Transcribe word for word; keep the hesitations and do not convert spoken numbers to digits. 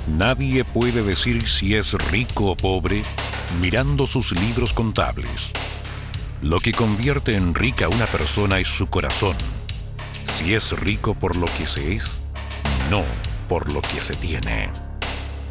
Nadie puede decir si es rico o pobre mirando sus libros contables. Lo que convierte en rica a una persona es su corazón. Si es rico por lo que se es, no por lo que se tiene.